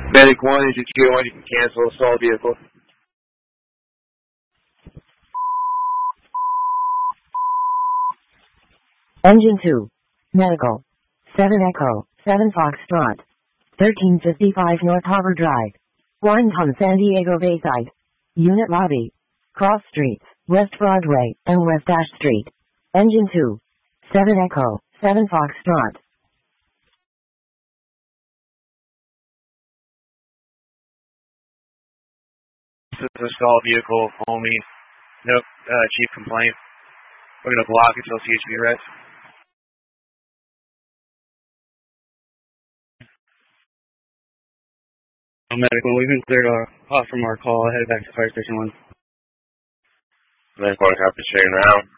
Medic 1, Engine 2, you can cancel assault vehicle. Engine 2. Medical. 7 Echo, 7 Foxtrot. 1355 North Harbor Drive. Windham, San Diego Bayside. Unit lobby. Cross Streets, West Broadway, and West Ash Street. Engine 2. 7 Echo, 7 Foxtrot. This is assault vehicle only. Nope, chief complaint. We're going to block it till CHP arrest. Medical, we've been cleared off from our call. Headed back to Fire Station 1. Medic 1, copy, staying around.